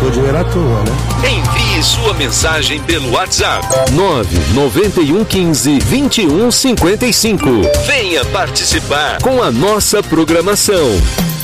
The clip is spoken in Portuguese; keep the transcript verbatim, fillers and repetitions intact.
gastou dinheiro à toa, né? Envie sua mensagem pelo WhatsApp nove nove um um cinco, vinte e um cinquenta e cinco. Venha participar com a nossa programação.